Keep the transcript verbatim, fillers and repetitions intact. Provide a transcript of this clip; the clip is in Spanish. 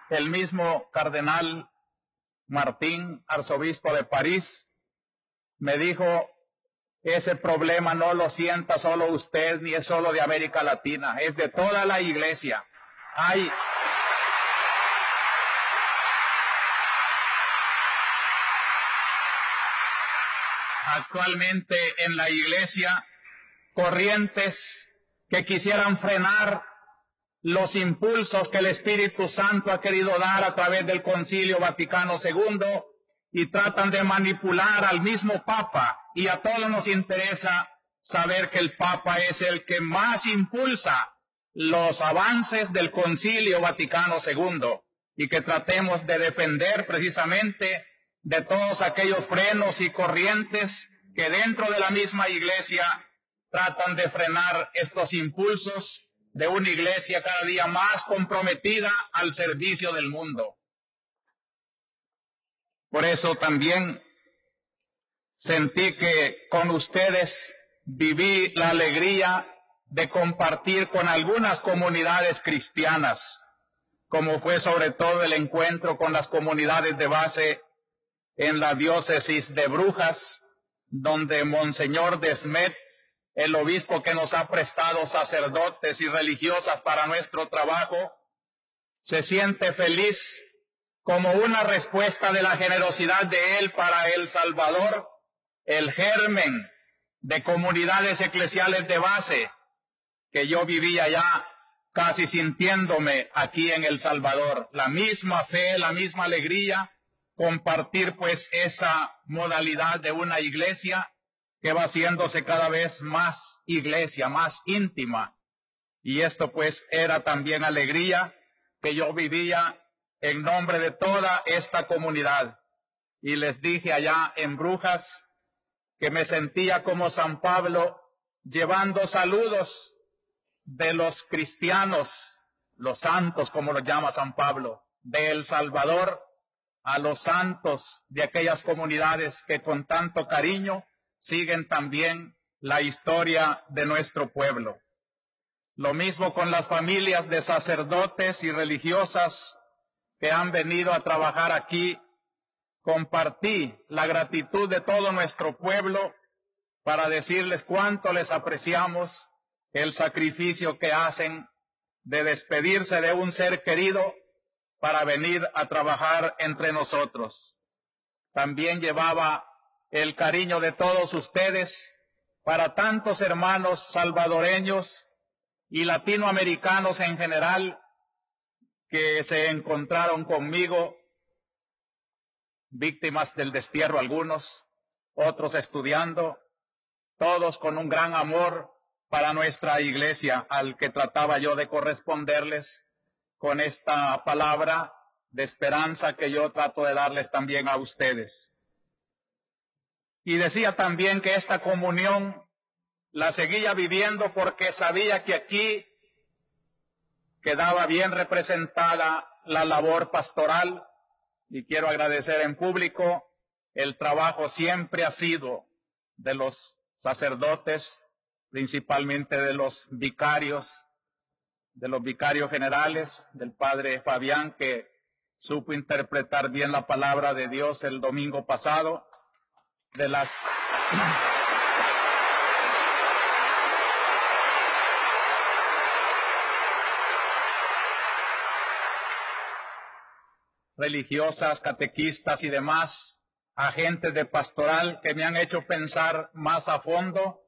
el mismo cardenal Martín, arzobispo de París, me dijo, ese problema no lo sienta solo usted, ni es solo de América Latina, es de toda la Iglesia. Hay... Actualmente en la Iglesia, corrientes que quisieran frenar los impulsos que el Espíritu Santo ha querido dar a través del Concilio Vaticano segundo y tratan de manipular al mismo Papa, y a todos nos interesa saber que el Papa es el que más impulsa los avances del Concilio Vaticano segundo y que tratemos de defender precisamente de todos aquellos frenos y corrientes que dentro de la misma Iglesia tratan de frenar estos impulsos de una Iglesia cada día más comprometida al servicio del mundo. Por eso también sentí que con ustedes viví la alegría de compartir con algunas comunidades cristianas, como fue sobre todo el encuentro con las comunidades de base en la diócesis de Brujas, donde Monseñor Desmet, el obispo que nos ha prestado sacerdotes y religiosas para nuestro trabajo, se siente feliz como una respuesta de la generosidad de él para El Salvador, el germen de comunidades eclesiales de base que yo vivía ya casi sintiéndome aquí en El Salvador. La misma fe, la misma alegría, compartir pues esa modalidad de una iglesia que va haciéndose cada vez más iglesia, más íntima. Y esto pues era también alegría que yo vivía en nombre de toda esta comunidad. Y les dije allá en Brujas que me sentía como San Pablo llevando saludos de los cristianos, los santos como los llama San Pablo, de El Salvador a los santos de aquellas comunidades que con tanto cariño siguen también la historia de nuestro pueblo. Lo mismo con las familias de sacerdotes y religiosas que han venido a trabajar aquí. Compartí la gratitud de todo nuestro pueblo para decirles cuánto les apreciamos el sacrificio que hacen de despedirse de un ser querido para venir a trabajar entre nosotros. También llevaba el cariño de todos ustedes para tantos hermanos salvadoreños y latinoamericanos en general que se encontraron conmigo, víctimas del destierro algunos, otros estudiando, todos con un gran amor para nuestra iglesia, al que trataba yo de corresponderles con esta palabra de esperanza que yo trato de darles también a ustedes. Y decía también que esta comunión la seguía viviendo porque sabía que aquí quedaba bien representada la labor pastoral, y quiero agradecer en público el trabajo siempre ha sido de los sacerdotes, principalmente de los vicarios, de los vicarios generales, del padre Fabián, que supo interpretar bien la palabra de Dios el domingo pasado, de las... religiosas, catequistas y demás agentes de pastoral que me han hecho pensar más a fondo